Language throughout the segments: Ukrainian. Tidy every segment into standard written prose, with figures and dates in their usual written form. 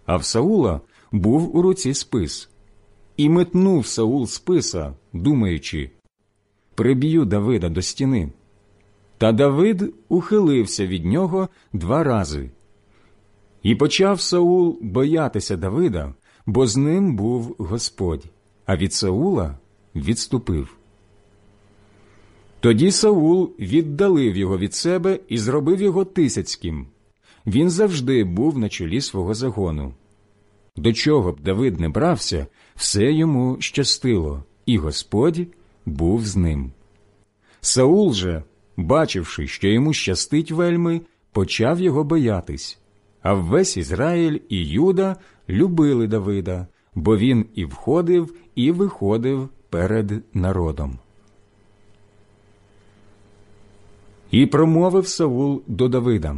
а в Саула був у руці спис. І метнув Саул списа, думаючи: приб'ю Давида до стіни. Та Давид ухилився від нього 2 рази. І почав Саул боятися Давида, бо з ним був Господь, а від Саула відступив. Тоді Саул віддалив його від себе і зробив його тисяцьким. Він завжди був на чолі свого загону. До чого б Давид не брався, все йому щастило, і Господь був з ним. Саул же, бачивши, що йому щастить вельми, почав його боятись. А весь Ізраїль і Юда любили Давида, бо він і входив, і виходив перед народом. І промовив Саул до Давида: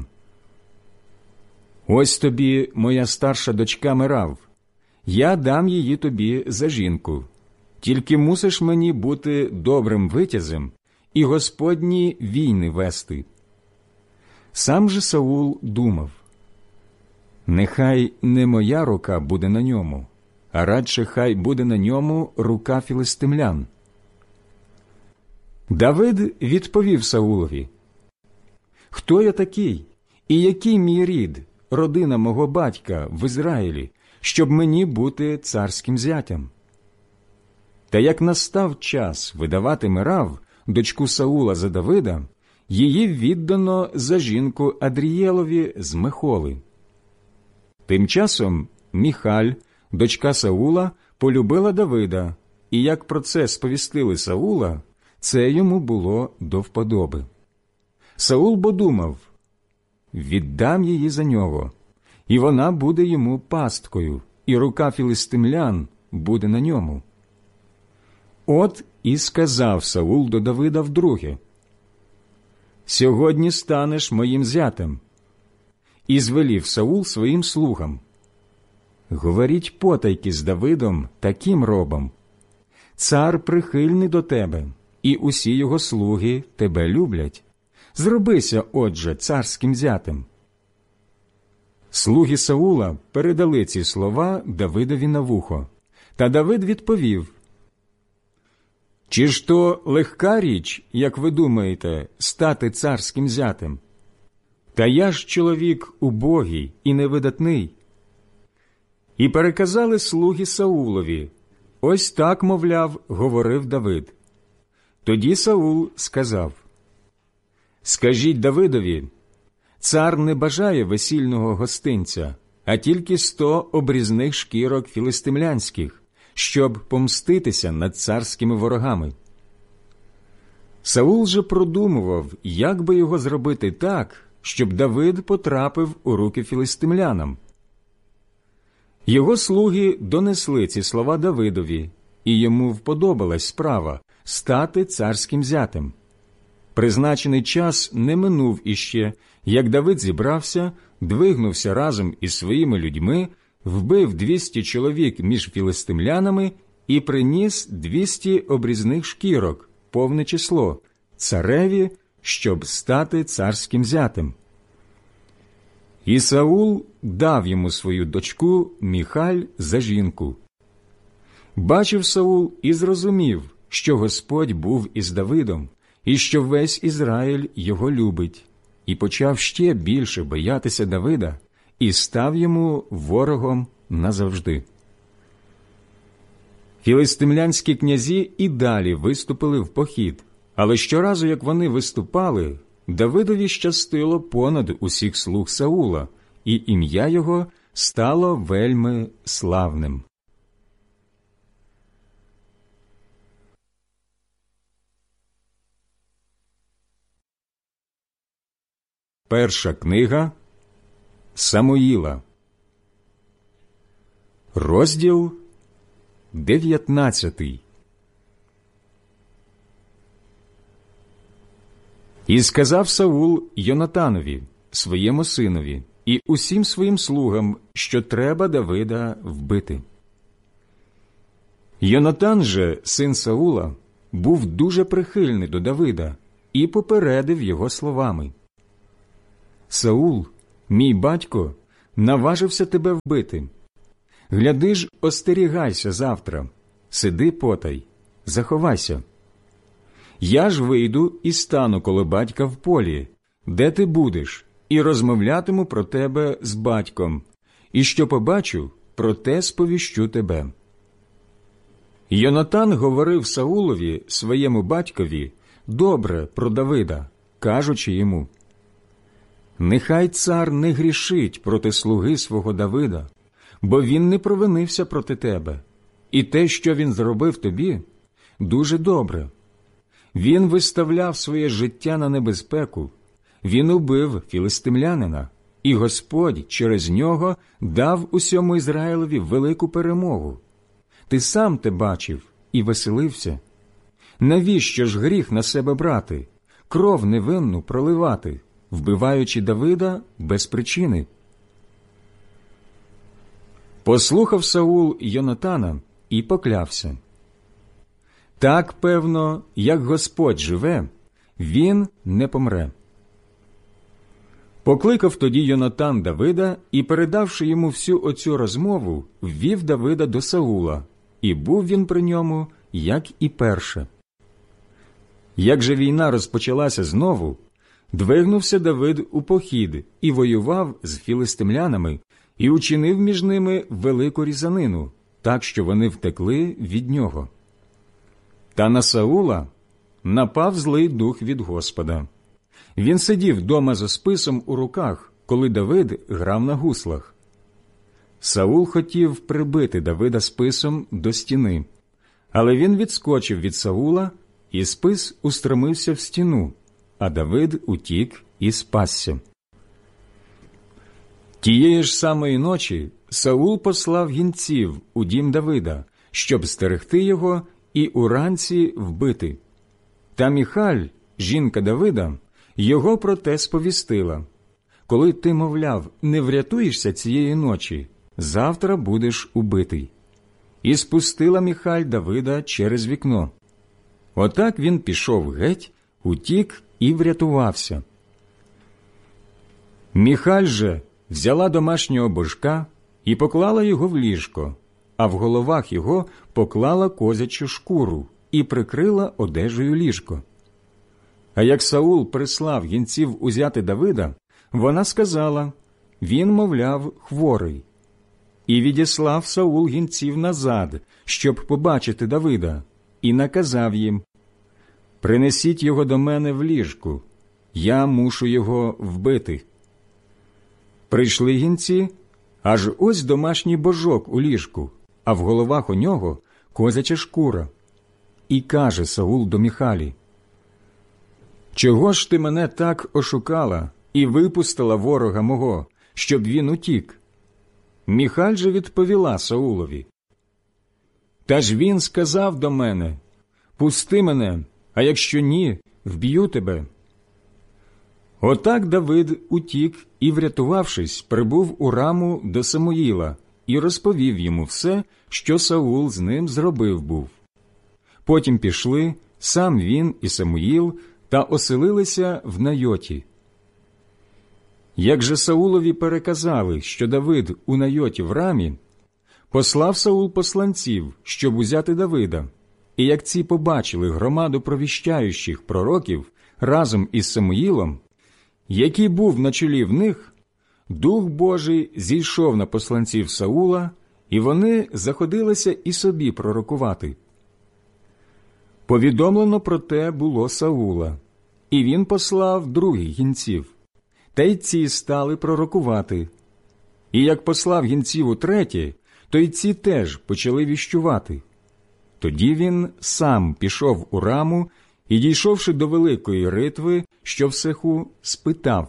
«Ось тобі моя старша дочка Мерав, я дам її тобі за жінку. Тільки мусиш мені бути добрим витязем і Господні війни вести». Сам же Саул думав: «Нехай не моя рука буде на ньому, а радше хай буде на ньому рука філистимлян». Давид відповів Саулові: «Хто я такий, і який мій рід, родина мого батька в Ізраїлі, щоб мені бути царським зятям?» Та як настав час видавати Мерав, дочку Саула, за Давида, її віддано за жінку Адрієлові з Мехоли. Тим часом Міхаль, дочка Саула, полюбила Давида, і як про це сповістили Саула, це йому було до вподоби. Саул бо думав: віддам її за нього, і вона буде йому пасткою, і рука філистимлян буде на ньому. От і сказав Саул до Давида вдруге: «Сьогодні станеш моїм зятем». І звелів Саул своїм слугам: «Говоріть потайки з Давидом таким робом: цар прихильний до тебе, і усі його слуги тебе люблять. Зробися, отже, царським зятем». Слуги Саула передали ці слова Давидові на вухо. Та Давид відповів: «Чи ж то легка річ, як ви думаєте, стати царським зятем? Та я ж чоловік убогий і невидатний». І переказали слуги Саулові: ось так, мовляв, говорив Давид. Тоді Саул сказав: «Скажіть Давидові, цар не бажає весільного гостинця, а тільки 100 обрізних шкірок філистимлянських, щоб помститися над царськими ворогами». Саул же продумував, як би його зробити так, щоб Давид потрапив у руки філистимлянам. Його слуги донесли ці слова Давидові, і йому вподобалась справа стати царським зятем. Призначений час не минув іще, як Давид зібрався, двигнувся разом із своїми людьми, вбив 200 чоловік між філистимлянами і приніс 200 обрізних шкірок, повне число, цареві, щоб стати царським зятем. І Саул дав йому свою дочку Міхаль за жінку. Бачив Саул і зрозумів, що Господь був із Давидом, і що весь Ізраїль його любить, і почав ще більше боятися Давида, і став йому ворогом назавжди. Філистимлянські князі і далі виступили в похід, але щоразу, як вони виступали, Давидові щастило понад усіх слуг Саула, і ім'я його стало вельми славним. Перша книга Самуїла, розділ 19. І сказав Саул Йонатанові, своєму синові, і усім своїм слугам, що треба Давида вбити. Йонатан же, син Саула, був дуже прихильний до Давида і попередив його словами: «Саул, мій батько, наважився тебе вбити. Гляди ж, остерігайся завтра, сиди потай, заховайся. Я ж вийду і стану коло батька в полі, де ти будеш, і розмовлятиму про тебе з батьком, і що побачу, про те сповіщу тебе». Йонатан говорив Саулові, своєму батькові, добре про Давида, кажучи йому: «Нехай цар не грішить проти слуги свого Давида, бо він не провинився проти тебе, і те, що він зробив тобі, дуже добре. Він виставляв своє життя на небезпеку, він убив філистимлянина, і Господь через нього дав усьому Ізраїлеві велику перемогу. Ти сам те бачив і веселився. Навіщо ж гріх на себе брати, кров невинну проливати, вбиваючи Давида без причини?» Послухав Саул Йонатана і поклявся: «Так, певно, як Господь живе, він не помре». Покликав тоді Йонатан Давида і, передавши йому всю оцю розмову, ввів Давида до Саула, і був він при ньому, як і перше. Як же війна розпочалася знову, двигнувся Давид у похід і воював з філистимлянами, і учинив між ними велику різанину, так що вони втекли від нього. Та на Саула напав злий дух від Господа. Він сидів дома за списом у руках, коли Давид грав на гуслах. Саул хотів прибити Давида списом до стіни, але він відскочив від Саула, і спис устромився в стіну, а Давид утік і спасся. Тієї ж самої ночі Саул послав гінців у дім Давида, щоб стерегти його і уранці вбити. Та Міхаль, жінка Давида, його про те сповістила: «Коли ти, мовляв, не врятуєшся цієї ночі, завтра будеш убитий». І спустила Міхаль Давида через вікно. Отак він пішов геть, утік і врятувався. Міхаль же взяла домашнього божка і поклала його в ліжко, а в головах його поклала козячу шкуру і прикрила одежею ліжко. А як Саул прислав гінців узяти Давида, вона сказала: «Він, мовляв, хворий». І відіслав Саул гінців назад, щоб побачити Давида, і наказав їм: «Принесіть його до мене в ліжку, я мушу його вбити». Прийшли гінці, аж ось домашній божок у ліжку, а в головах у нього козяча шкура. І каже Саул до Міхалі: «Чого ж ти мене так ошукала і випустила ворога мого, щоб він утік?» Міхаль же відповіла Саулові: «Та ж він сказав до мене: пусти мене, а якщо ні, вб'ю тебе». Отак Давид утік і, врятувавшись, прибув у Раму до Самуїла і розповів йому все, що Саул з ним зробив був. Потім пішли сам він і Самуїл та оселилися в Найоті. Як же Саулові переказали, що Давид у Найоті в Рамі, послав Саул посланців, щоб узяти Давида. І як ці побачили громаду провіщаючих пророків разом із Самуїлом, який був на чолі в них, Дух Божий зійшов на посланців Саула, і вони заходилися і собі пророкувати. Повідомлено про те було Саула, і він послав других гінців, та й ці стали пророкувати. І як послав гінців утретє, то й ці теж почали віщувати. Тоді він сам пішов у Раму і, дійшовши до великої ритви, що в Сеху, спитав: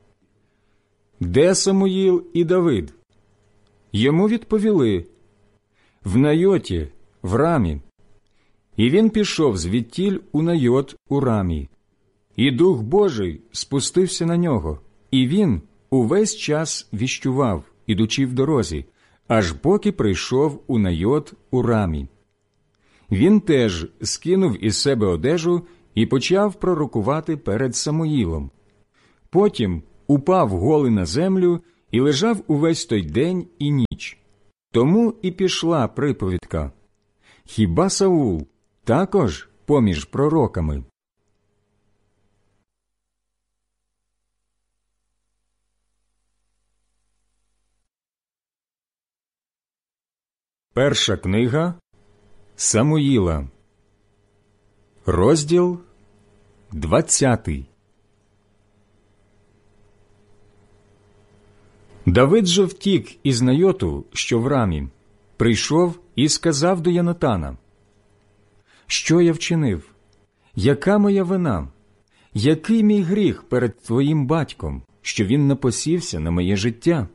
«Де Самуїл і Давид?» Йому відповіли: «В Найоті, в Рамі». І він пішов звідтіль у Найот у Рамі. І Дух Божий спустився на нього, і він увесь час віщував, ідучи в дорозі, аж поки прийшов у Найот у Рамі. Він теж скинув із себе одежу і почав пророкувати перед Самуїлом. Потім упав голий на землю і лежав увесь той день і ніч. Тому і пішла приповідка: хіба Саул також поміж пророками? Перша книга Самуїла, розділ 20. Давид же втік із Найоту, що в Рамі, прийшов і сказав до Йонатана: «Що я вчинив? Яка моя вина? Який мій гріх перед твоїм батьком, що він напосівся на моє життя?»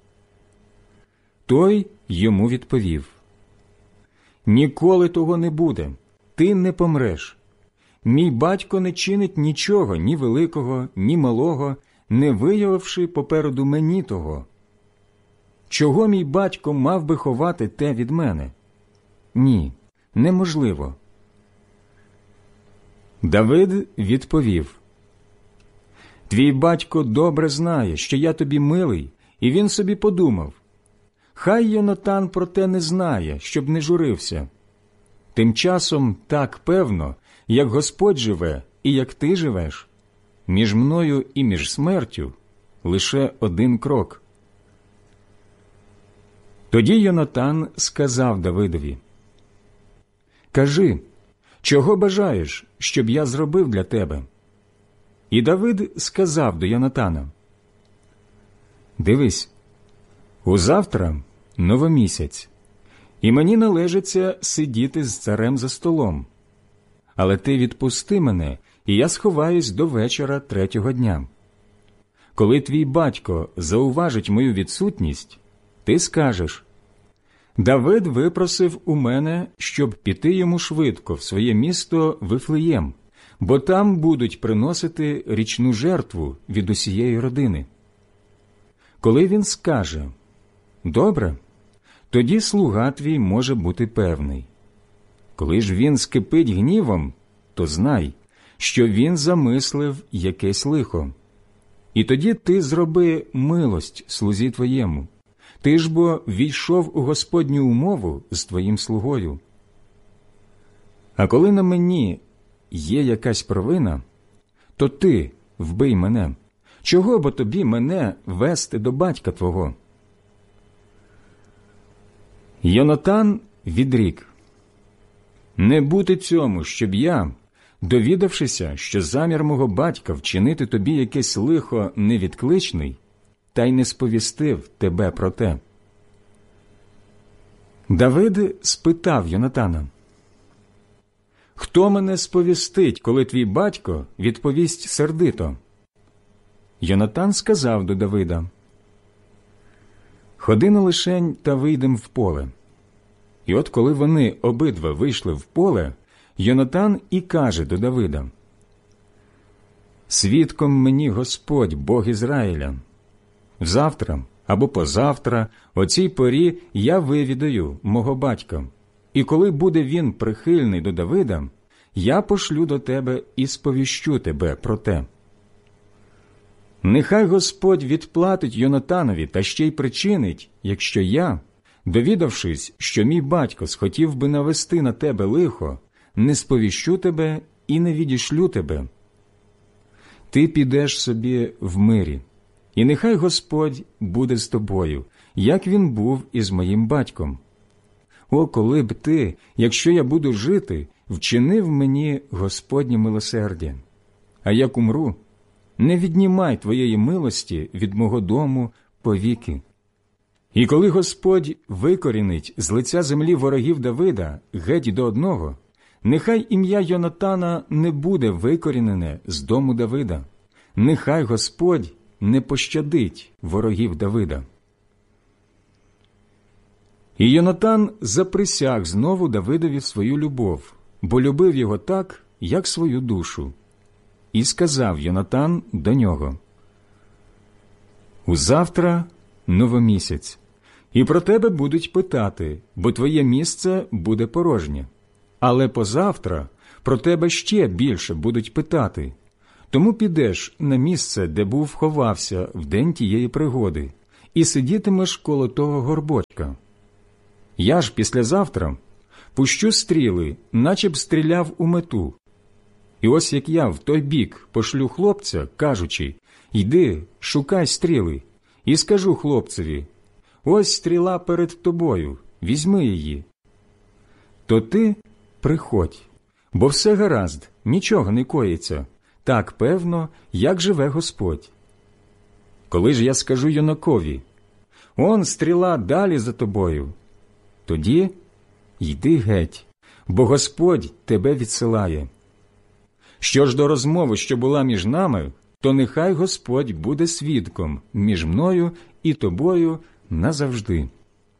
Той йому відповів: «Ніколи того не буде, ти не помреш. Мій батько не чинить нічого, ні великого, ні малого, не виявивши попереду мені того. Чого мій батько мав би ховати те від мене? Ні, неможливо». Давид відповів: «Твій батько добре знає, що я тобі милий, і він собі подумав: хай Йонатан про те не знає, щоб не журився. Тим часом так певно, як Господь живе і як ти живеш, між мною і між смертю лише один крок». Тоді Йонатан сказав Давидові: «Кажи, чого бажаєш, щоб я зробив для тебе?» І Давид сказав до Йонатана: «Дивись, узавтра новомісяць, і мені належиться сидіти з царем за столом. Але ти відпусти мене, і я сховаюсь до вечора третього дня. Коли твій батько зауважить мою відсутність, ти скажеш: Давид випросив у мене, щоб піти йому швидко в своє місто Вифлеєм, бо там будуть приносити річну жертву від усієї родини. Коли він скаже: добре, тоді слуга твій може бути певний. Коли ж він скипить гнівом, то знай, що він замислив якесь лихо. І тоді ти зроби милость слузі твоєму. Ти ж бо війшов у Господню умову з твоїм слугою. А коли на мені є якась провина, то ти вбий мене. Чого бо тобі мене вести до батька твого?» Йонатан відрік: «Не бути цьому, щоб я, довідавшися, що замір мого батька вчинити тобі якесь лихо невідкличний, та й не сповістив тебе про те». Давид спитав Йонатана: «Хто мене сповістить, коли твій батько відповість сердито?» Йонатан сказав до Давида: «Ходи на лишень та вийдем в поле». І от коли вони обидва вийшли в поле, Йонатан і каже до Давида: «Свідком мені Господь, Бог Ізраїля. Завтра або позавтра о цій порі я вивідаю мого батька, і коли буде він прихильний до Давида, я пошлю до тебе і сповіщу тебе про те. Нехай Господь відплатить Йонатанові та ще й причинить, якщо я, довідавшись, що мій батько схотів би навести на тебе лихо, не сповіщу тебе і не відішлю тебе. Ти підеш собі в мирі, і нехай Господь буде з тобою, як він був із моїм батьком. О, коли б ти, якщо я буду жити, вчинив мені Господнє милосердя. А як умру, не віднімай твоєї милості від мого дому повіки. І коли Господь викорінить з лиця землі ворогів Давида геть до одного, нехай ім'я Йонатана не буде викорінене з дому Давида. Нехай Господь не пощадить ворогів Давида». І Йонатан заприсяг знову Давидові свою любов, бо любив його так, як свою душу. І сказав Йонатан до нього: «Узавтра новомісяць, і про тебе будуть питати, бо твоє місце буде порожнє. Але позавтра про тебе ще більше будуть питати. Тому підеш на місце, де був ховався в день тієї пригоди, і сидітимеш коло того горбочка. Я ж післязавтра пущу стріли, наче б стріляв у мету. І ось як я в той бік пошлю хлопця, кажучи, йди, шукай стріли, і скажу хлопцеві, ось стріла перед тобою, візьми її. То ти приходь, бо все гаразд, нічого не коїться, так певно, як живе Господь. Коли ж я скажу юнакові, он стріла далі за тобою, тоді йди геть, бо Господь тебе відсилає. Що ж до розмови, що була між нами, то нехай Господь буде свідком між мною і тобою назавжди.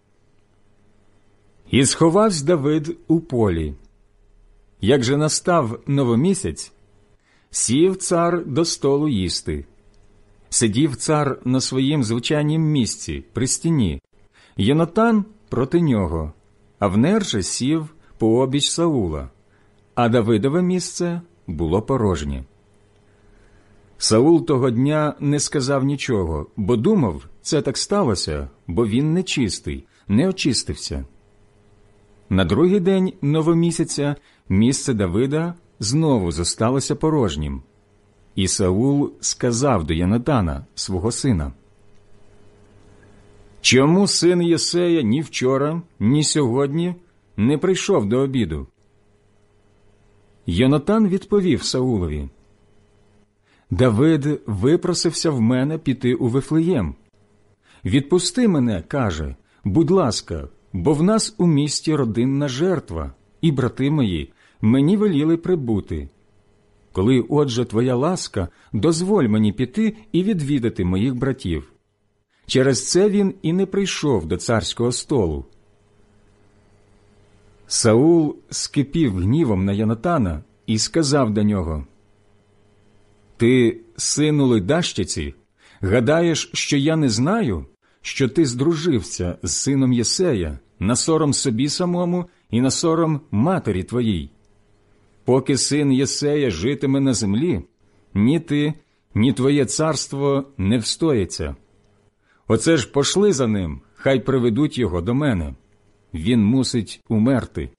І сховався Давид у полі. Як же настав новомісяць, сів цар до столу їсти. Сидів цар на своїм звичайнім місці, при стіні. Йонатан проти нього, Авнер же сів пообіч Саула, а Давидове місце було порожнє. Саул того дня не сказав нічого, бо думав, це так сталося, бо він нечистий, не очистився. На другий день новомісяця місце Давида знову зосталося порожнім. І Саул сказав до Йонатана, свого сина: «Чому син Єсея ні вчора, ні сьогодні не прийшов до обіду?» Йонатан відповів Саулові: «Давид випросився в мене піти у Вифлеєм. Відпусти мене, каже, будь ласка, бо в нас у місті родинна жертва, і брати мої мені веліли прибути. Коли, отже, твоя ласка, дозволь мені піти і відвідати моїх братів». Через це він і не прийшов до царського столу. Саул скипів гнівом на Йонатана і сказав до нього: «Ти, сину ледащиці, гадаєш, що я не знаю, що ти здружився з сином Єсея на сором собі самому і на сором матері твоїй? Поки син Єсея житиме на землі, ні ти, ні твоє царство не встоїться. Оце ж пошли за ним, хай приведуть його до мене. Він мусить умерти».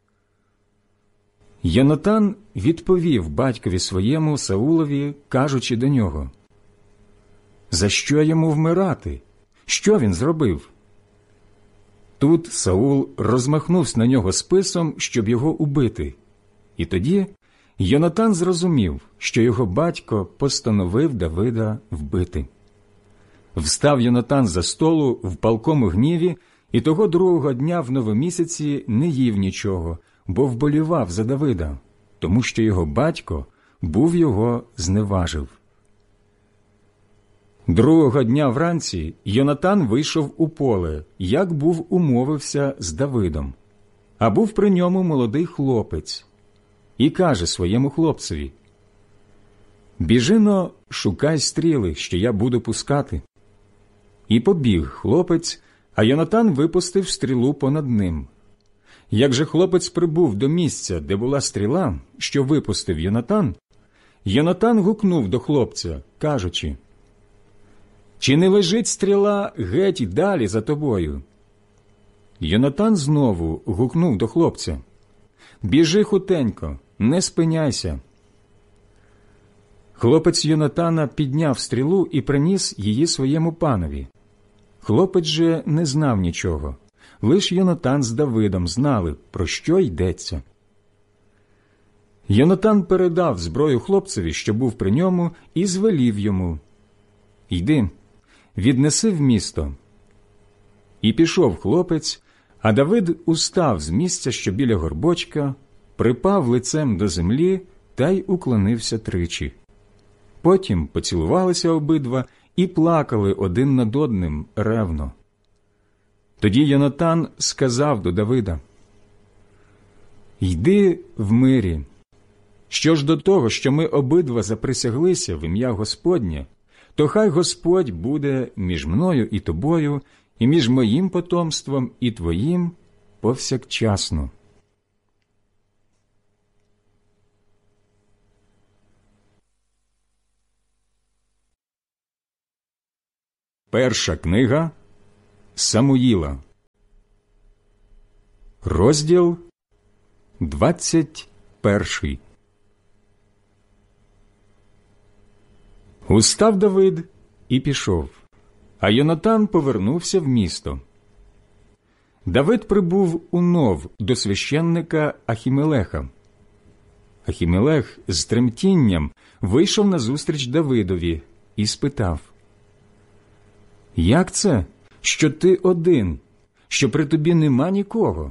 Йонатан відповів батькові своєму Саулові, кажучи до нього: «За що йому вмирати? Що він зробив?» Тут Саул розмахнувся на нього списом, щоб його убити. І тоді Йонатан зрозумів, що його батько постановив Давида вбити. Встав Йонатан за столу в палкому гніві, і того другого дня в новомісяці не їв нічого, бо вболівав за Давида, тому що його батько був його зневажив. Другого дня вранці Йонатан вийшов у поле, як був умовився з Давидом. А був при ньому молодий хлопець. І каже своєму хлопцеві: «Біжи-но, шукай стріли, що я буду пускати». І побіг хлопець, а Йонатан випустив стрілу понад ним. Як же хлопець прибув до місця, де була стріла, що випустив Йонатан, Йонатан гукнув до хлопця, кажучи: «Чи не лежить стріла геть далі за тобою?» Йонатан знову гукнув до хлопця: «Біжи хутенько, не спиняйся». Хлопець Йонатана підняв стрілу і приніс її своєму панові. Хлопець же не знав нічого, лиш Йонатан з Давидом знали, про що йдеться. Йонатан передав зброю хлопцеві, що був при ньому, і звелів йому: «Йди, віднеси в місто». І пішов хлопець, а Давид устав з місця, що біля горбочка, припав лицем до землі та й уклонився тричі. Потім поцілувалися обидва і плакали один над одним ревно. Тоді Йонатан сказав до Давида: «Йди в мирі. Що ж до того, що ми обидва заприсяглися в ім'я Господнє, то хай Господь буде між мною і тобою, і між моїм потомством і твоїм повсякчасно». Перша книга Самуїла, розділ 21. Устав Давид і пішов, а Йонатан повернувся в місто. Давид прибув у Нов до священника Ахімелеха. Ахімелех з тремтінням вийшов назустріч Давидові і спитав: «Як це, що ти один, що при тобі нема нікого?»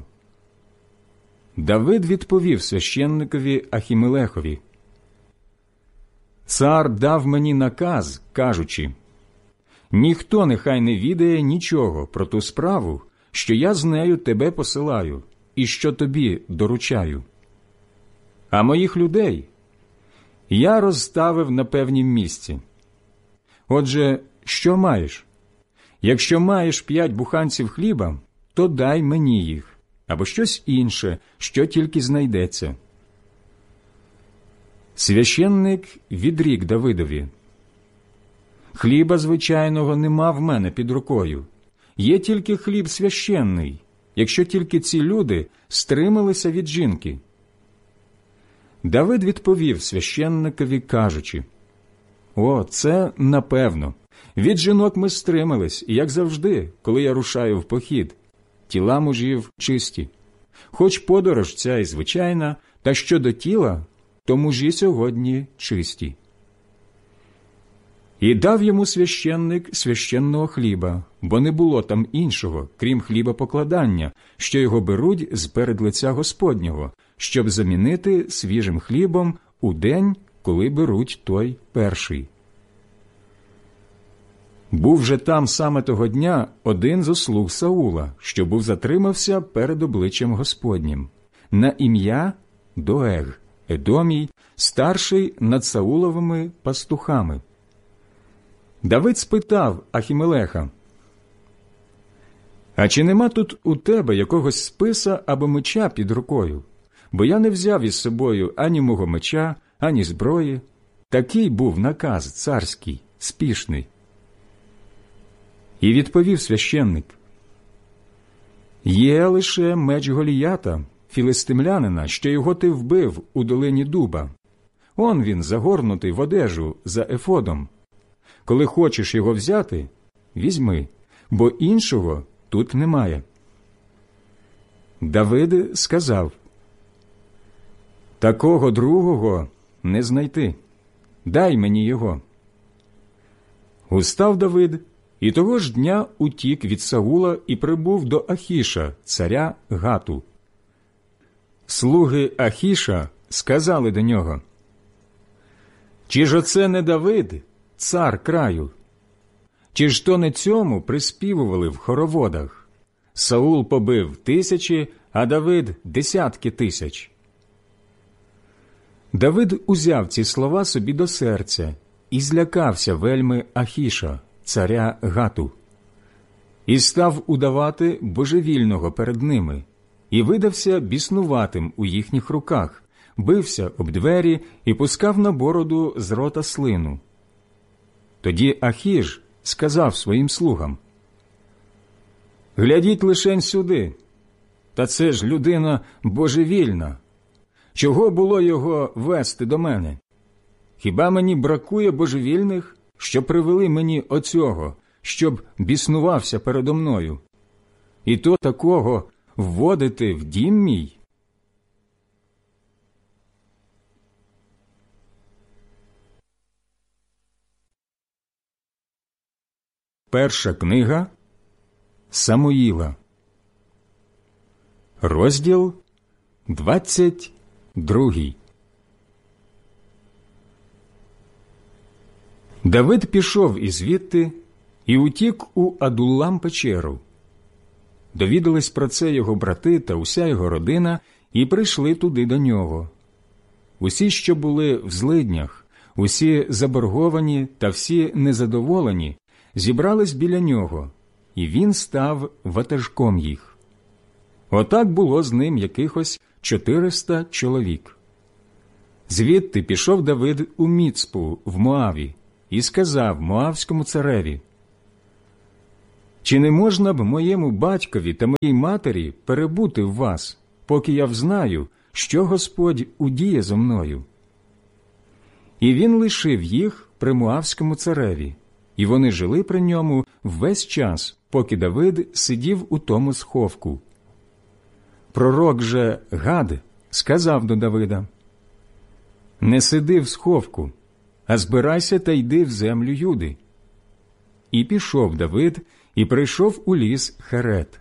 Давид відповів священникові Ахімелехові: «Цар дав мені наказ, кажучи: ніхто нехай не відає нічого про ту справу, що я з нею тебе посилаю і що тобі доручаю. А моїх людей я розставив на певнім місці. Отже, що маєш? Якщо маєш 5 буханців хліба, то дай мені їх, або щось інше, що тільки знайдеться». Священник відрік Давидові: «Хліба звичайного нема в мене під рукою. Є тільки хліб священний, якщо тільки ці люди стрималися від жінки». Давид відповів священникові, кажучи: «О, це напевно. Від жінок ми стримались, як завжди, коли я рушаю в похід. Тіла мужів чисті. Хоч подорож ця і звичайна, та щодо тіла, то мужі сьогодні чисті». І дав йому священник священного хліба, бо не було там іншого, крім хліба покладання, що його беруть з-перед лиця Господнього, щоб замінити свіжим хлібом у день, коли беруть той перший. Був же там саме того дня один зо слуг Саула, що був затримався перед обличчям Господнім, на ім'я Доег, Едомій, старший над Сауловими пастухами. Давид спитав Ахімелеха: «А чи нема тут у тебе якогось списа або меча під рукою? Бо я не взяв із собою ані мого меча, ані зброї. Такий був наказ царський, спішний». І відповів священник: «Є лише меч Голіята, філистимлянина, що його ти вбив у долині дуба. Он він загорнутий в одежу за ефодом. Коли хочеш його взяти, візьми, бо іншого тут немає». Давид сказав: «Такого другого не знайти. Дай мені його». Устав Давид, і того ж дня утік від Саула і прибув до Ахіша, царя Гату. Слуги Ахіша сказали до нього: «Чи ж оце не Давид, цар краю? Чи ж то не цьому приспівували в хороводах? Саул побив 1000, а Давид 10 000». Давид узяв ці слова собі до серця і злякався вельми Ахіша, царя Гату, і став удавати божевільного перед ними, і видався біснуватим у їхніх руках, бився об двері і пускав на бороду з рота слину. Тоді Ахіш сказав своїм слугам: «Глядіть лишень сюди, та це ж людина божевільна. Чого було його вести до мене? Хіба мені бракує божевільних, що привели мені оцього, щоб біснувався передо мною? І то такого вводити в дім мій?» Перша книга Самуїла, розділ 22. Давид пішов ізвідти і утік у Адуллам печеру. Довідались про це його брати та уся його родина, і прийшли туди до нього. Усі, що були в злиднях, усі заборговані та всі незадоволені, зібрались біля нього, і він став ватажком їх. Отак було з ним якихось 400 чоловік. Звідти пішов Давид у Міцпу в Моаві і сказав моавському цареві: Чи не можна б моєму батькові та моїй матері перебути в вас, поки я взнаю, що Господь удіє зо мною?» І він лишив їх при Моавському цареві, і вони жили при ньому весь час, поки Давид сидів у тому сховку. Пророк же Гад сказав до Давида: «Не сиди в сховку, а збирайся та йди в землю Юди». І пішов Давид, і прийшов у ліс Херет.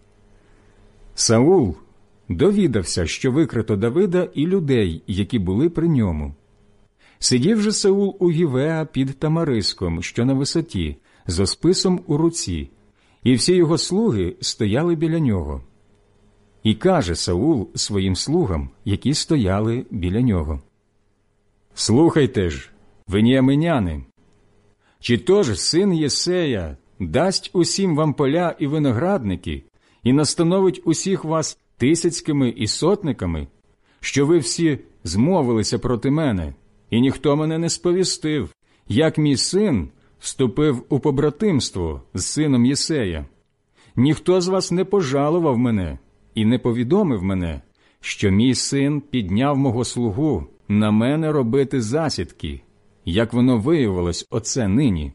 Саул довідався, що викрито Давида і людей, які були при ньому. Сидів же Саул у Гівеа під Тамариском, що на висоті, зо списом у руці, і всі його слуги стояли біля нього. І каже Саул своїм слугам, які стояли біля нього: «Слухайте ж, веніаминяни, чи то ж син Єсея дасть усім вам поля і виноградники, і настановить усіх вас тисяцькими і сотниками, що ви всі змовилися проти мене, і ніхто мене не сповістив, як мій син вступив у побратимство з сином Єсея? Ніхто з вас не пожалував мене і не повідомив мене, що мій син підняв мого слугу на мене робити засідки, як воно виявилось оце нині».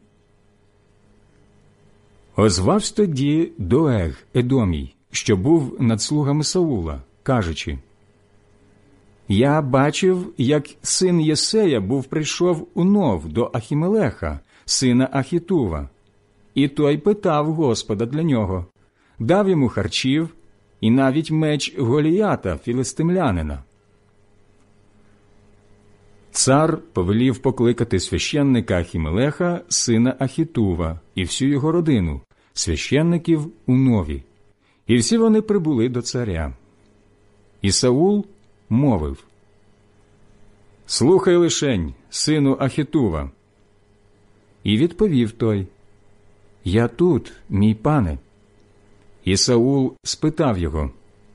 Озвався тоді Доег Едомій, що був над слугами Саула, кажучи: «Я бачив, як син Єсея прийшов у Нов до Ахімелеха, сина Ахітува, і той питав Господа для нього, дав йому харчів і навіть меч Голіята, філистимлянина». Цар повелів покликати священника Ахімелеха, сина Ахітува, і всю його родину, священників у Нові. І всі вони прибули до царя. І Саул мовив: «Слухай лишень, сину Ахітува». І відповів той: «Я тут, мій пане». І Саул спитав його: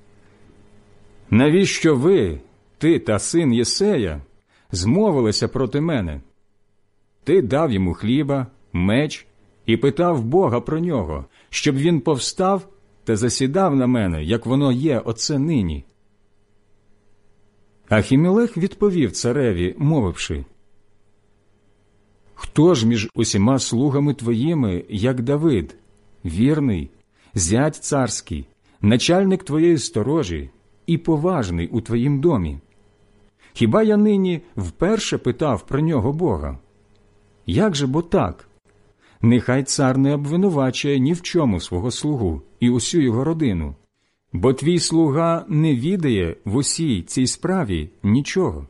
«Навіщо ви, ти та син Єсея, змовилися проти мене? Ти дав йому хліба, меч і питав Бога про нього, щоб він повстав та засідав на мене, як воно є оце нині». Ахімелех відповів цареві, мовивши: «Хто ж між усіма слугами твоїми, як Давид, вірний, зять царський, начальник твоєї сторожі і поважний у твоїм домі? Хіба я нині вперше питав про нього Бога? Як же бо так? Нехай цар не обвинувачує ні в чому свого слугу і усю його родину, бо твій слуга не відає в усій цій справі нічого».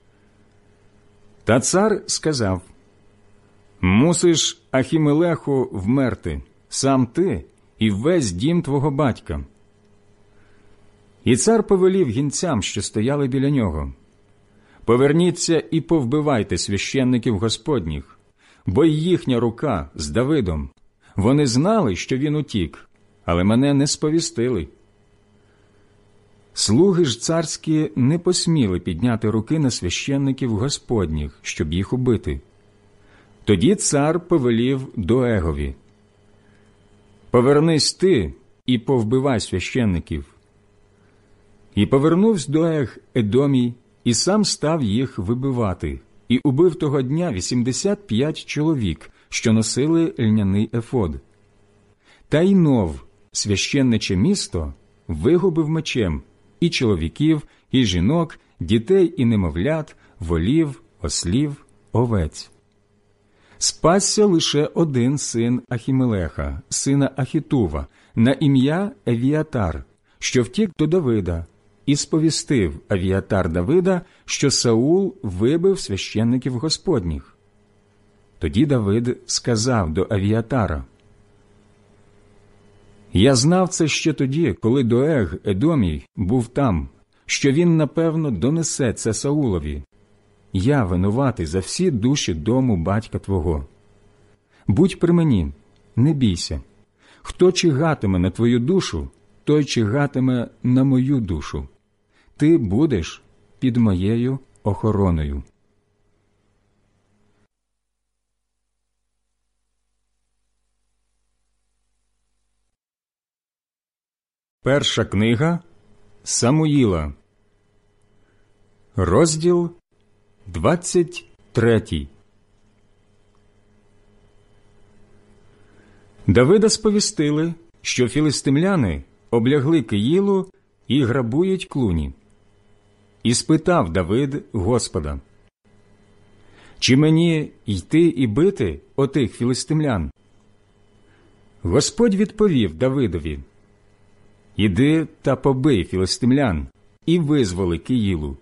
Та цар сказав: «Мусиш, Ахімелеху, вмерти, сам ти і весь дім твого батька». І цар повелів гінцям, що стояли біля нього: «Поверніться і повбивайте священників Господніх, бо й їхня рука з Давидом. Вони знали, що він утік, але мене не сповістили». Слуги ж царські не посміли підняти руки на священників Господніх, щоб їх убити. Тоді цар повелів Доегові: «Повернись ти і повбивай священників». І повернувся Доег Едомій, і сам став їх вибивати, і убив того дня 85 чоловік, що носили льняний ефод. Та й Нов, священниче місто, вигубив мечем і чоловіків, і жінок, дітей і немовлят, волів, ослів, овець. Спасся лише один син Ахімелеха, сина Ахітува, на ім'я Евіатар, що втік до Давида, і сповістив Евіатар Давида, що Саул вибив священників Господніх. Тоді Давид сказав до Евіатара: «Я знав це ще тоді, коли Доег Едомій був там, що він, напевно, донесе це Саулові. Я винуватий за всі душі дому батька твого. Будь при мені, не бійся. Хто чигатиме на твою душу, той чигатиме на мою душу. Ти будеш під моєю охороною». Перша книга Самуїла, розділ 23. Давида сповістили, що філистимляни облягли Киїлу і грабують клуні. І спитав Давид Господа: «Чи мені йти і бити отих філистимлян?» Господь відповів Давидові: «Іди та побий філистимлян і визволи Киїлу».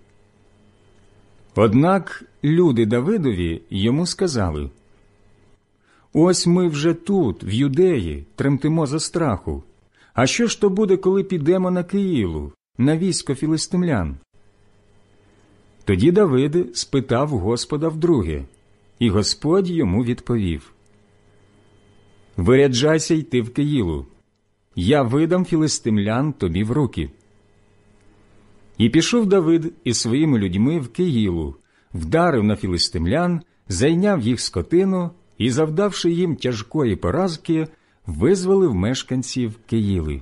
Однак люди Давидові йому сказали: «Ось ми вже тут, в Юдеї, тремтимо за страху. А що ж то буде, коли підемо на Киїлу, на військо філистимлян?» Тоді Давид спитав Господа вдруге, і Господь йому відповів: «Виряджайся йти в Киїлу, я видам філистимлян тобі в руки». І пішов Давид із своїми людьми в Киїлу, вдарив на філистимлян, зайняв їх скотину і, завдавши їм тяжкої поразки, визволив мешканців Киїли.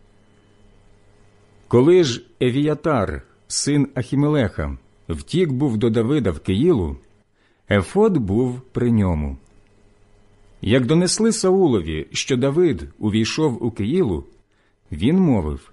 Коли ж Евіятар, син Ахімелеха, втік був до Давида в Киїлу, ефод був при ньому. Як донесли Саулові, що Давид увійшов у Киїлу, він мовив: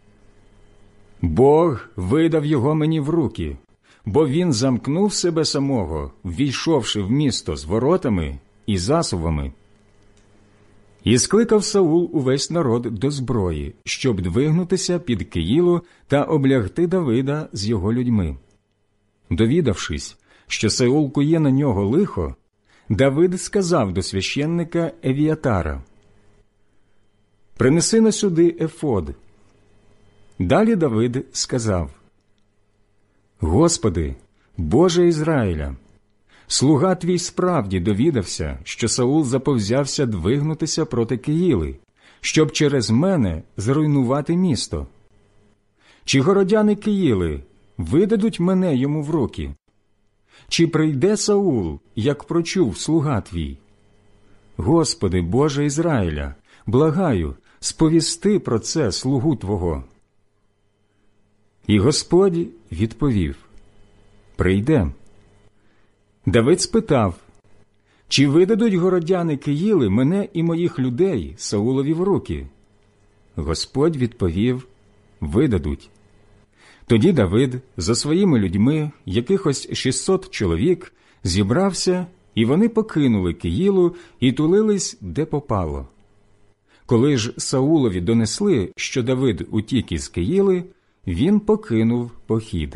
«Бог видав його мені в руки, бо він замкнув себе самого, ввійшовши в місто з воротами і засувами». І скликав Саул увесь народ до зброї, щоб двигнутися під Киїлу та облягти Давида з його людьми. Довідавшись, що Саул кує на нього лихо, Давид сказав до священника Евіятара: «Принеси на сюди ефод». Далі Давид сказав: «Господи, Боже Ізраїля, слуга твій справді довідався, що Саул заповзявся двигнутися проти Киїли, щоб через мене зруйнувати місто. Чи городяни Киїли видадуть мене йому в руки? Чи прийде Саул, як прочув слуга твій? Господи, Боже Ізраїля, благаю, сповісти про це слугу Твого». І Господь відповів: «Прийде». Давид спитав: «Чи видадуть городяни Киїли мене і моїх людей Саулові в руки?» Господь відповів: «Видадуть». Тоді Давид за своїми людьми, якихось 600 чоловік, зібрався, і вони покинули Киїлу і тулились, де попало. Коли ж Саулові донесли, що Давид утік із Киїли, він покинув похід.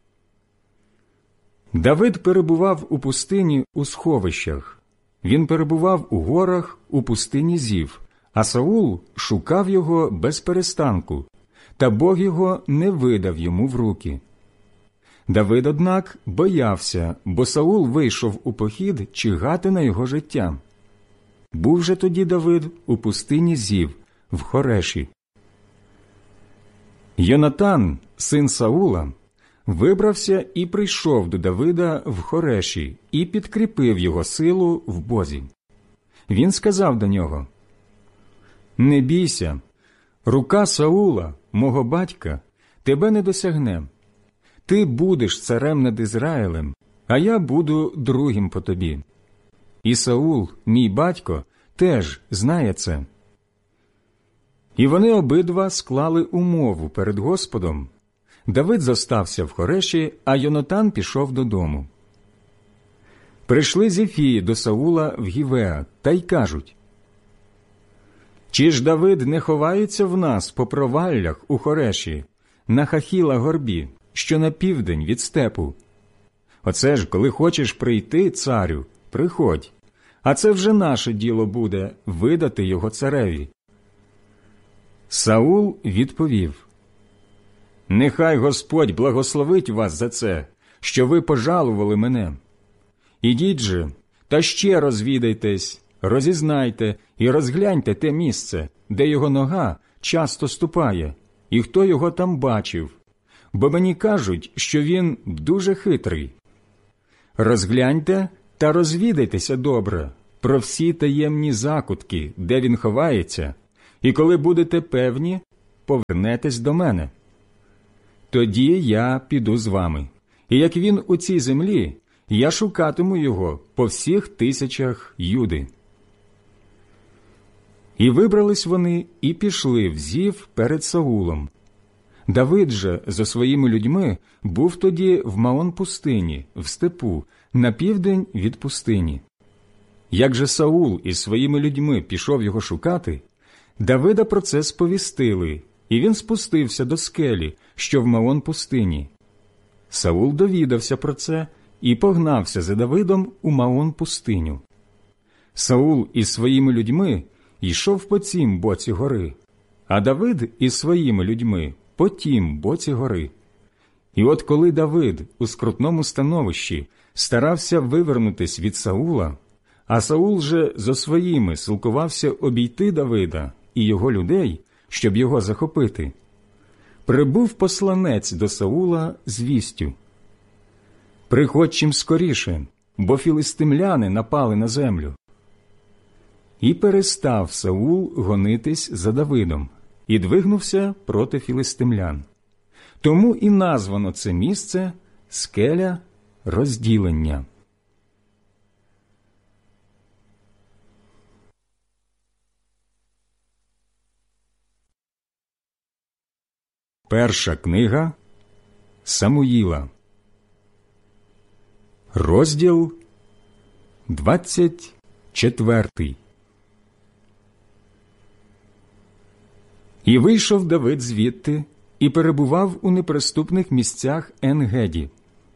Давид перебував у пустині у сховищах. Він перебував у горах у пустині Зів, а Саул шукав його без перестанку, та Бог його не видав йому в руки. Давид, однак, боявся, бо Саул вийшов у похід чигати на його життя. Був же тоді Давид у пустині Зів, в Хореші. Йонатан, син Саула, вибрався і прийшов до Давида в Хореші і підкріпив його силу в Бозі. Він сказав до нього: «Не бійся, рука Саула, мого батька, тебе не досягне. Ти будеш царем над Ізраїлем, а я буду другим по тобі. І Саул, мій батько, теж знає це». І вони обидва склали умову перед Господом. Давид зостався в Хореші, а Йонатан пішов додому. Прийшли Зефії до Саула в Гівеа та й кажуть: «Чи ж Давид не ховається в нас по проваллях у Хореші, на Хахіла горбі, що на південь від степу? Оце ж, коли хочеш прийти, царю, приходь, а це вже наше діло буде видати його цареві». Саул відповів: «Нехай Господь благословить вас за це, що ви пожалували мене. Ідіть же, та ще розвідайтесь, розізнайте і розгляньте те місце, де його нога часто ступає, і хто його там бачив, бо мені кажуть, що він дуже хитрий. Розгляньте та розвідайтеся добре про всі таємні закутки, де він ховається, і коли будете певні, повернетесь до мене. Тоді я піду з вами, і як він у цій землі, я шукатиму його по всіх тисячах Юди». І вибрались вони, і пішли в Зів перед Саулом. Давид же зо своїми людьми був тоді в Маон-пустині, в степу, на південь від пустині. Як же Саул із своїми людьми пішов його шукати, Давида про це сповістили, і він спустився до скелі, що в Маон-пустині. Саул довідався про це і погнався за Давидом у Маон-пустиню. Саул із своїми людьми йшов по цім боці гори, а Давид із своїми людьми по тім боці гори. І от коли Давид у скрутному становищі старався вивернутись від Саула, а Саул же зо своїми силкувався обійти Давида і його людей, щоб його захопити, прибув посланець до Саула з вістю: «Приходь чим скоріше, бо філистимляни напали на землю». І перестав Саул гонитись за Давидом, і двигнувся проти філистимлян. Тому і названо це місце «Скеля розділення». Перша книга Самуїла, розділ 24. І вийшов Давид звідти, і перебував у неприступних місцях Ен-Геді.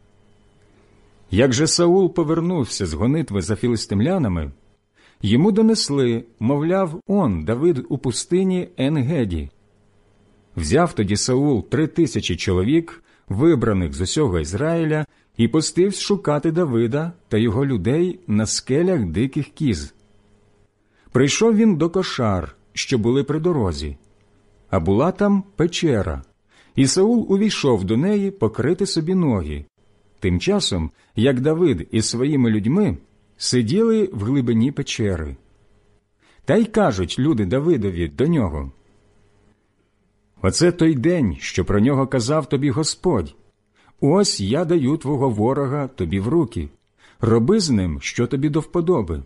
Як же Саул повернувся з гонитви за філистимлянами, йому донесли, мовляв, он, Давид у пустині Ен-Геді. Взяв тоді Саул 3000 чоловік, вибраних з усього Ізраїля, і пустився шукати Давида та його людей на скелях диких кіз. Прийшов він до кошар, що були при дорозі, а була там печера, і Саул увійшов до неї покрити собі ноги. Тим часом, як Давид із своїми людьми сиділи в глибині печери. Та й кажуть люди Давидові до нього: «Оце той день, що про нього казав тобі Господь. Ось я даю твого ворога тобі в руки. Роби з ним, що тобі до вподоби».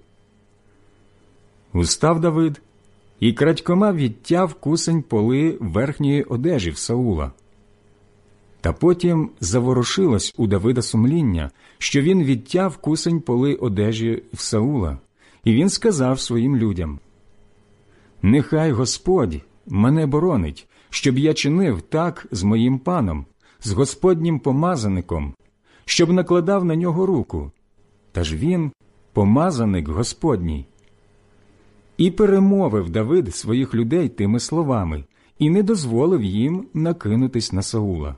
Устав Давид і крадькома відтяв кусень поли верхньої одежі в Саула. Та потім заворушилось у Давида сумління, що він відтяв кусень поли одежі в Саула, і він сказав своїм людям: «Нехай Господь мене боронить, щоб я чинив так з моїм паном, з Господнім помазаником, щоб накладав на нього руку. Та ж він помазаник Господній». І перемовив Давид своїх людей тими словами, і не дозволив їм накинутись на Саула.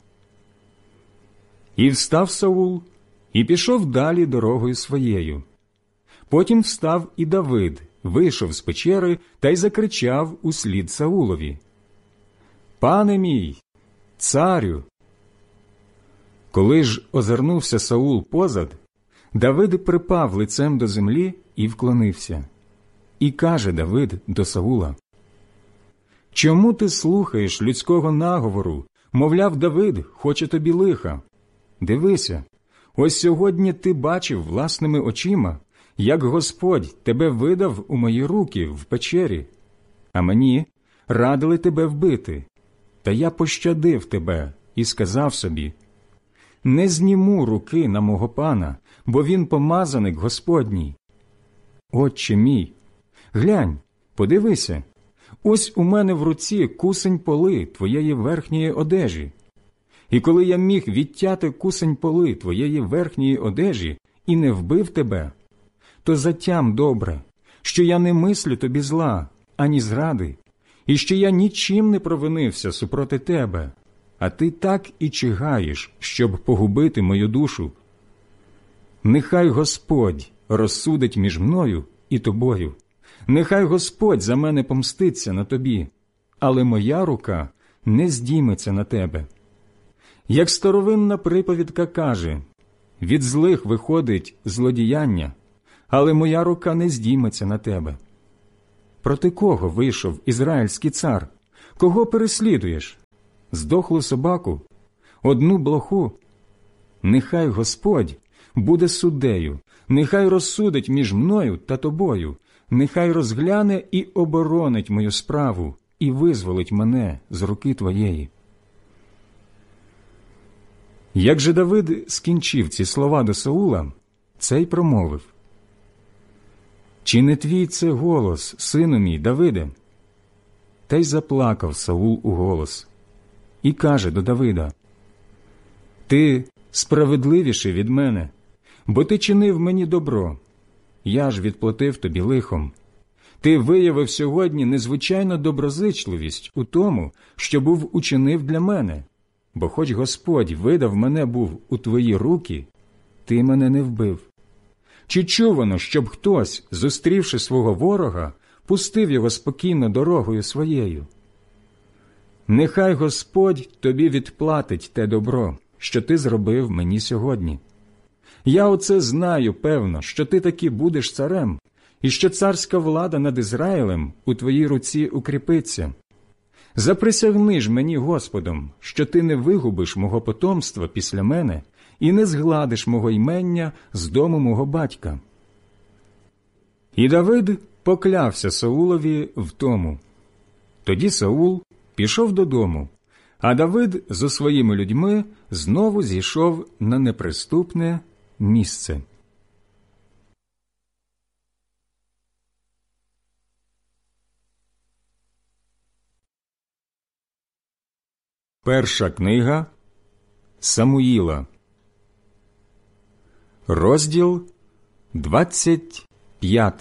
І встав Саул, і пішов далі дорогою своєю. Потім встав і Давид, вийшов з печери та й закричав услід Саулові: «Пане мій, царю!» Коли ж озирнувся Саул позад, Давид припав лицем до землі і вклонився. І каже Давид до Саула: «Чому ти слухаєш людського наговору? Мовляв, Давид хоче тобі лиха. Дивися, ось сьогодні ти бачив власними очима, як Господь тебе видав у мої руки в печері, а мені радили тебе вбити. Та я пощадив тебе і сказав собі: не зніму руки на мого пана, бо він помазаник Господній. Отче мій, глянь, подивися, ось у мене в руці кусень поли твоєї верхньої одежі. І коли я міг відтяти кусень поли твоєї верхньої одежі і не вбив тебе, то затям добре, що я не мислю тобі зла, ані зради, і що я нічим не провинився супроти тебе, а ти так і чигаєш, щоб погубити мою душу. Нехай Господь розсудить між мною і тобою. Нехай Господь за мене помститься на тобі, але моя рука не здійметься на тебе. Як старовинна приповідка каже, від злих виходить злодіяння, але моя рука не здійметься на тебе. Проти кого вийшов ізраїльський цар? Кого переслідуєш? Здохлу собаку? Одну блоху? Нехай Господь буде суддею, нехай розсудить між мною та тобою, нехай розгляне і оборонить мою справу і визволить мене з руки твоєї». Як же Давид скінчив ці слова до Саула, цей промовив: «Чи не твій це голос, сину мій, Давиде?» Та й заплакав Саул у голос і каже до Давида: «Ти справедливіший від мене, бо ти чинив мені добро, я ж відплатив тобі лихом. Ти виявив сьогодні незвичайну доброзичливість у тому, що був учинив для мене, бо хоч Господь видав мене був у твої руки, ти мене не вбив. Чи чувано, щоб хтось, зустрівши свого ворога, пустив його спокійно дорогою своєю? Нехай Господь тобі відплатить те добро, що ти зробив мені сьогодні. Я оце знаю, певно, що ти таки будеш царем, і що царська влада над Ізраїлем у твоїй руці укріпиться. Заприсягни ж мені Господом, що ти не вигубиш мого потомства після мене і не згладиш мого ймення з дому мого батька». І Давид поклявся Саулові в тому. Тоді Саул пішов додому, а Давид зо своїми людьми знову зійшов на неприступне місце. Перша книга Самуїла, розділ 25.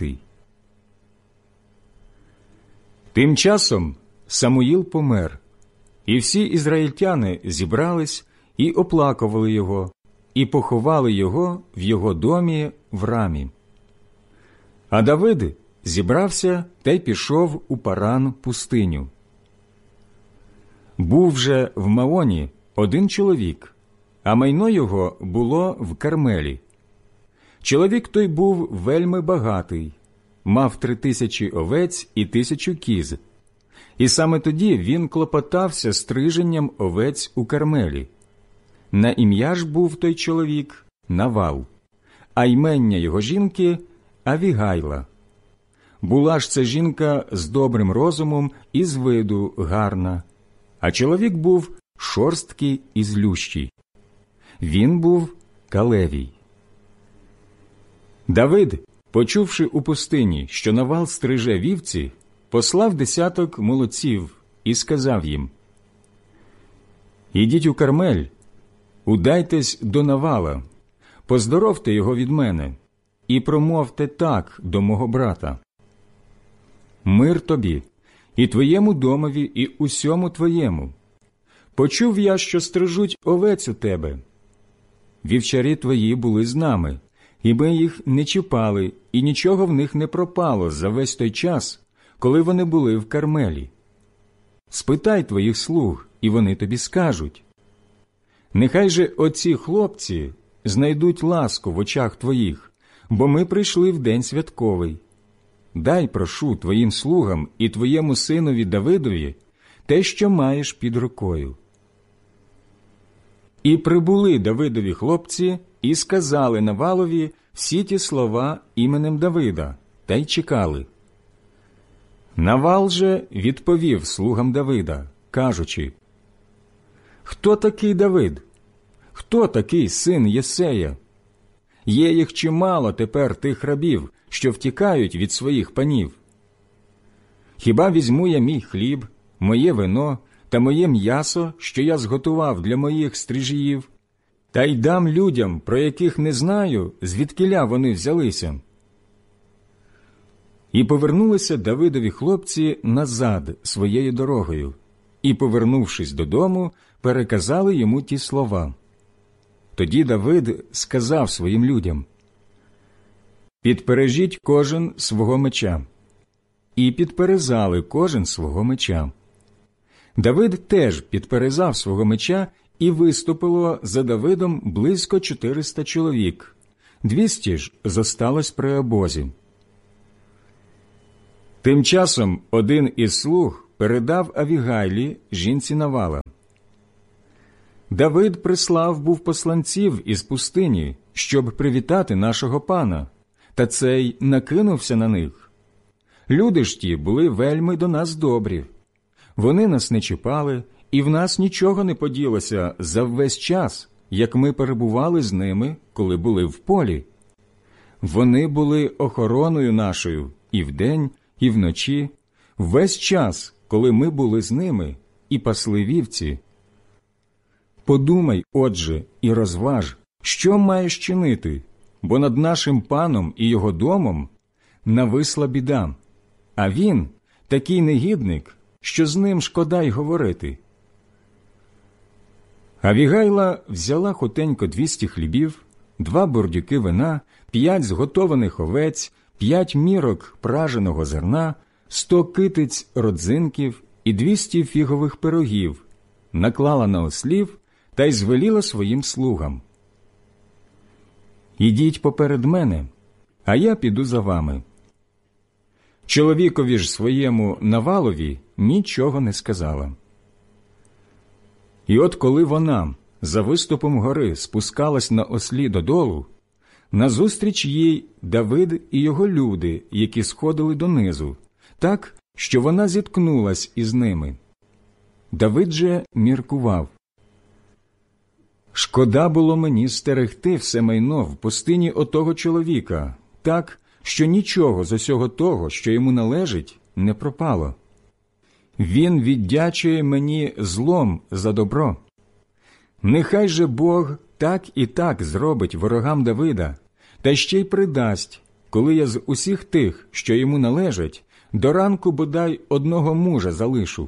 Тим часом Самуїл помер, і всі ізраїльтяни зібрались і оплакували його, і поховали його в його домі в Рамі. А Давид зібрався та й пішов у Паран пустиню. Був же в Маоні один чоловік, а майно його було в Кармелі. Чоловік той був вельми багатий, мав 3000 овець і 1000 кіз. І саме тоді він клопотався стриженням овець у Кармелі. На ім'я ж був той чоловік Навал, а ймення його жінки Авігайла. Була ж ця жінка з добрим розумом і з виду гарна, а чоловік був шорсткий і злющий. Він був Калевій. Давид, почувши у пустині, що Навал стриже вівці, послав 10 молодців і сказав їм: «Ідіть у Кармель, удайтесь до Навала, поздоровте його від мене і промовте так до мого брата: Мир тобі, і твоєму домові, і усьому твоєму. Почув я, що стрижуть овець у тебе. Вівчарі твої були з нами, і ми їх не чіпали, і нічого в них не пропало за весь той час, коли вони були в Кармелі. Спитай твоїх слуг, і вони тобі скажуть. Нехай же оці хлопці знайдуть ласку в очах твоїх, бо ми прийшли в день святковий. Дай, прошу, твоїм слугам і твоєму синові Давидові те, що маєш під рукою». І прибули Давидові хлопці і сказали Навалові всі ті слова іменем Давида, та й чекали. Навал же відповів слугам Давида, кажучи: «Хто такий Давид? Хто такий син Єсея? Є їх чимало тепер тих рабів, що втікають від своїх панів. Хіба візьму я мій хліб, моє вино та моє м'ясо, що я зготував для моїх стрижіїв, та й дам людям, про яких не знаю, звідкіля вони взялися?» І повернулися Давидові хлопці назад своєю дорогою, і, повернувшись додому, переказали йому ті слова. Тоді Давид сказав своїм людям: «Підпережіть кожен свого меча». І підперезали кожен свого меча. Давид теж підперезав свого меча, і виступило за Давидом близько 400 чоловік, 200 ж зосталось при обозі. Тим часом один із слуг передав Авігайлі, жінці Навала. Давид прислав був посланців із пустині, щоб привітати нашого пана, та цей накинувся на них. Люди ж ті були вельми до нас добрі. Вони нас не чіпали, і в нас нічого не поділося за весь час, як ми перебували з ними, коли були в полі. Вони були охороною нашою і вдень, і вночі, весь час, коли ми були з ними, і пасли вівці. Подумай, отже, і розваж, що маєш чинити, бо над нашим паном і його домом нависла біда, а він такий негідник, що з ним шкода й говорити. Авігайла взяла хутенько 200 хлібів, 2 бурдюки вина, 5 зготованих овець, 5 мірок праженого зерна, 100 китиць родзинків і 200 фігових пирогів, наклала на ослів та й звеліла своїм слугам: «Ідіть поперед мене, а я піду за вами». Чоловікові ж своєму Навалові нічого не сказала. І от коли вона за виступом гори спускалась на ослі додолу, назустріч їй Давид і його люди, які сходили донизу, так, що вона зіткнулась із ними. Давид же міркував: «Шкода було мені стерегти все майно в пустині отого чоловіка, так, що нічого з усього того, що йому належить, не пропало. Він віддячує мені злом за добро. Нехай же Бог так і так зробить ворогам Давида, та ще й придасть, коли я з усіх тих, що йому належать, до ранку бодай одного мужа залишу».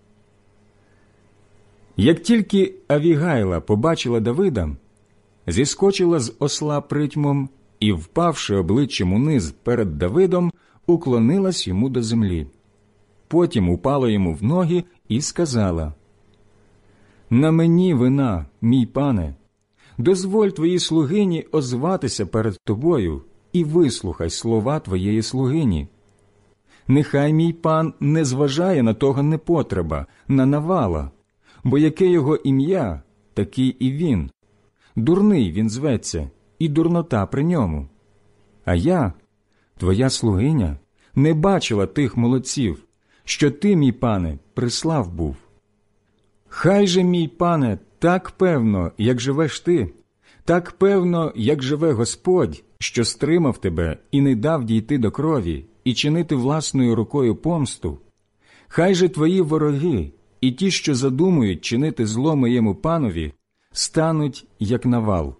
Як тільки Авігайла побачила Давида, зіскочила з осла притьмом і, впавши обличчям униз перед Давидом, уклонилась йому до землі. Потім упала йому в ноги і сказала: «На мені вина, мій пане, дозволь твоїй слугині озватися перед тобою і вислухай слова твоєї слугині. Нехай мій пан не зважає на того непотреба, на Навала, бо яке його ім'я, такий і він. Дурний він зветься, і дурнота при ньому. А я, твоя слугиня, не бачила тих молодців, що ти, мій пане, прислав був. Хай же, мій пане, так певно, як живеш ти, так певно, як живе Господь, що стримав тебе і не дав дійти до крові, і чинити власною рукою помсту. Хай же твої вороги і ті, що задумують чинити зло моєму панові, стануть, як Навал.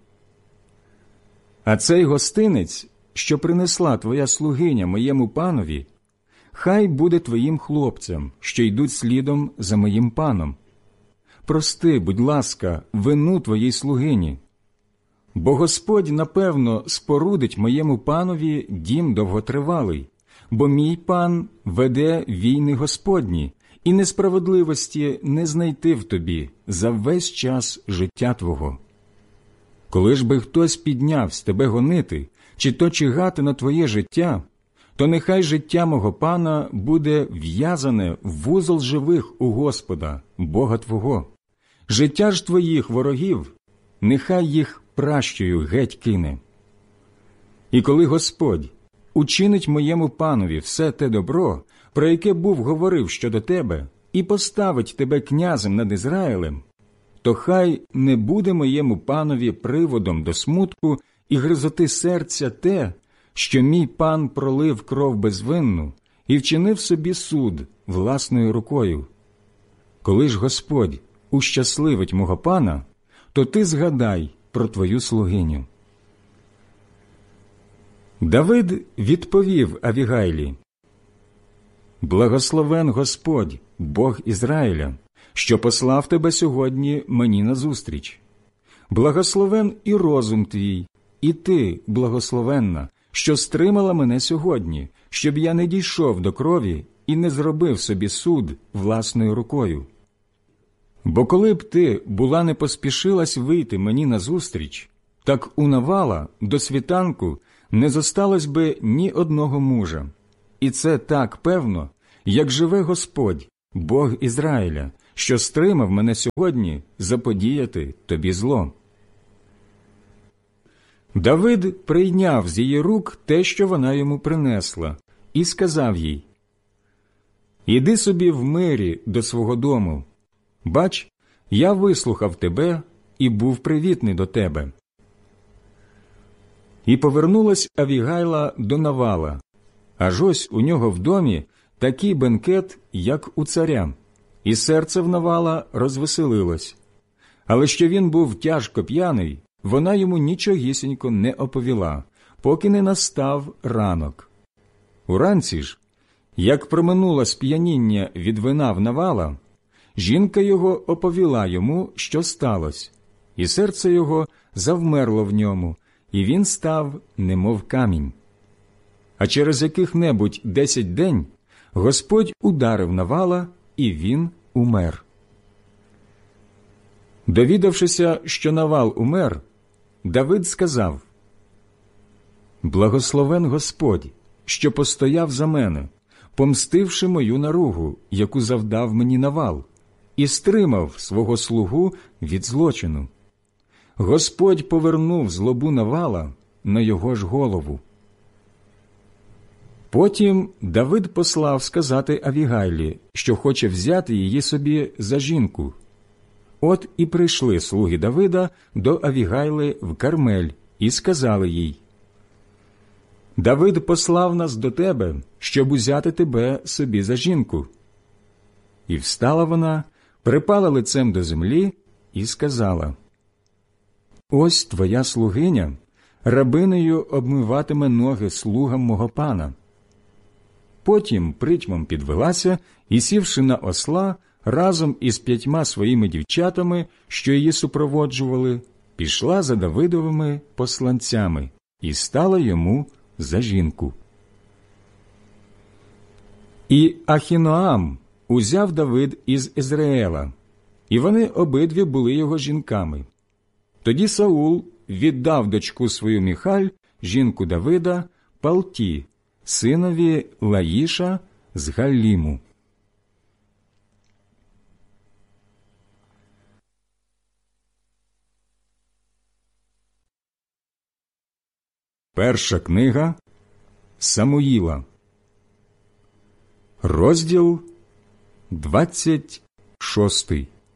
А цей гостинець, що принесла твоя слугиня моєму панові, хай буде твоїм хлопцям, що йдуть слідом за моїм паном. Прости, будь ласка, вину твоїй слугині. Бо Господь, напевно, спорудить моєму панові дім довготривалий, бо мій пан веде війни Господні, і несправедливості не знайти в тобі за весь час життя твого. Коли ж би хтось піднявсь тебе гонити, чи то чигати на твоє життя, то нехай життя мого пана буде в'язане в вузол живих у Господа, Бога твого. Життя ж твоїх ворогів, нехай їх пращою геть кине. І коли Господь учинить моєму панові все те добро, про яке був говорив щодо тебе, і поставить тебе князем над Ізраїлем, то хай не буде моєму панові приводом до смутку і гризоти серця те, що мій пан пролив кров безвинну і вчинив собі суд власною рукою. Коли ж Господь ущасливить мого пана, то ти згадай про твою слугиню». Давид відповів Авігайлі: «Благословен Господь, Бог Ізраїля, що послав тебе сьогодні мені назустріч. Благословен і розум твій, і ти, благословенна, що стримала мене сьогодні, щоб я не дійшов до крові і не зробив собі суд власною рукою. Бо коли б ти була не поспішилась вийти мені назустріч, так у Навала до світанку не зосталось би ні одного мужа. І це так певно, як живе Господь, Бог Ізраїля, що стримав мене сьогодні заподіяти тобі зло». Давид прийняв з її рук те, що вона йому принесла, і сказав їй: «Іди собі в мирі до свого дому. Бач, я вислухав тебе і був привітний до тебе». І повернулась Авігайла до Навала, аж ось у нього в домі такий бенкет, як у царя, і серце в Навала розвеселилось. Але що він був тяжко п'яний, вона йому нічогісінько не оповіла, поки не настав ранок. Уранці ж, як проминуло сп'яніння від вина в Навала, жінка його оповіла йому, що сталося, і серце його завмерло в ньому, і він став немов камінь. А через яких-небудь 10 день Господь ударив Навала, і він умер. Довідавшися, що Навал умер, Давид сказав: «Благословен Господь, що постояв за мене, помстивши мою наругу, яку завдав мені Навал, і стримав свого слугу від злочину. Господь повернув злобу Навала на його ж голову». Потім Давид послав сказати Авігайлі, що хоче взяти її собі за жінку. От і прийшли слуги Давида до Авігайли в Кармель і сказали їй: «Давид послав нас до тебе, щоб узяти тебе собі за жінку». І встала вона, припала лицем до землі і сказала: «Ось твоя слугиня, рабинею обмиватиме ноги слугам мого пана». Потім притьмом підвелася і, сівши на осла, разом із 5 своїми дівчатами, що її супроводжували, пішла за Давидовими посланцями і стала йому за жінку. І Ахіноам узяв Давид із Ізраїла, і вони обидві були його жінками. Тоді Саул віддав дочку свою Міхаль, жінку Давида, Палті, синові Лаїша з Галліму. Перша книга Самуїла, розділ 26.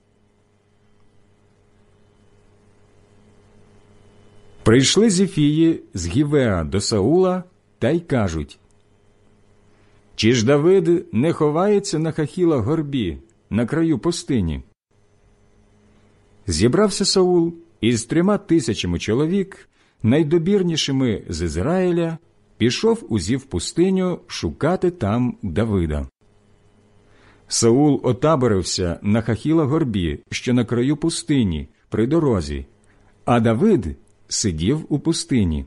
Прийшли Зіфії з Гівеа до Саула та й кажуть: «Чи ж Давид не ховається на Хахіла горбі, на краю пустині?» Зібрався Саул із 3000 чоловік, найдобірнішими з Ізраїля, пішов у Зів пустиню шукати там Давида. Саул отаборився на Хахіла горбі, що на краю пустині, при дорозі, а Давид сидів у пустині.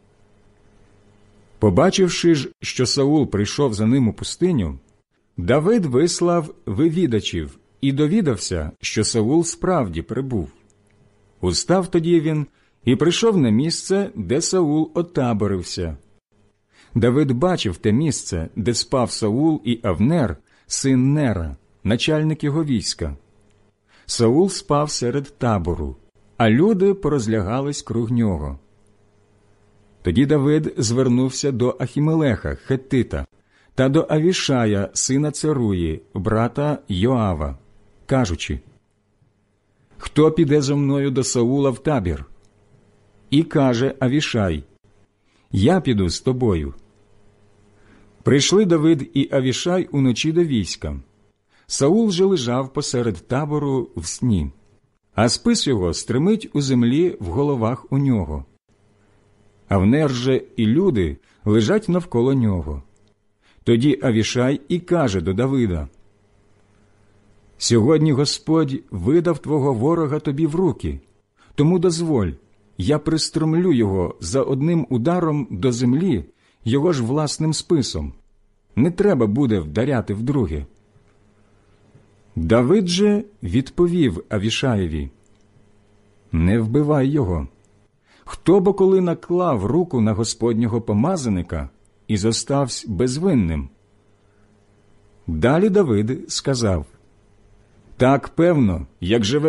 Побачивши ж, що Саул прийшов за ним у пустиню, Давид вислав вивідачів і довідався, що Саул справді прибув. Устав тоді він і прийшов на місце, де Саул отаборився. Давид бачив те місце, де спав Саул і Авнер, син Нера, начальник його війська. Саул спав серед табору, а люди порозлягались круг нього. Тоді Давид звернувся до Ахімелеха, хеттита, та до Авішая, сина Церуї, брата Йоава, кажучи: «Хто піде зо мною до Саула в табір?» І каже Авішай: «Я піду з тобою». Прийшли Давид і Авішай уночі до війська. Саул же лежав посеред табору в сні, а спис його стримить у землі в головах у нього. Авнер же і люди лежать навколо нього. Тоді Авішай і каже до Давида: «Сьогодні Господь видав твого ворога тобі в руки, тому дозволь, я пристромлю його за одним ударом до землі його ж власним списом. Не треба буде вдаряти вдруге». Давид же відповів Авішаєві: «Не вбивай його. Хто бо коли наклав руку на Господнього помазаника і зостався безвинним?» Далі Давид сказав: «Так, певно, як живе